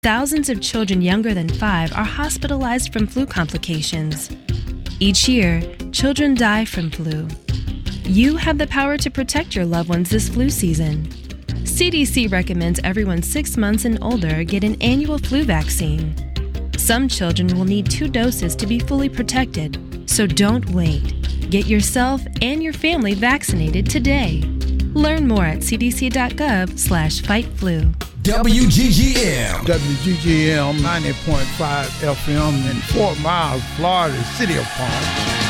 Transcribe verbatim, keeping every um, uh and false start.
thousands of children younger than five are hospitalized from flu complications. Each year, children die from flu. You have the power to protect your loved ones this flu season. C D C recommends everyone six months and older get an annual flu vaccine. Some children will need two doses to be fully protected, so don't wait. Get yourself and your family vaccinated today. Learn more at cdc.gov slash fight flu. W G G M. W G G M ninety point five F M in Fort Myers, Florida, City of Palm.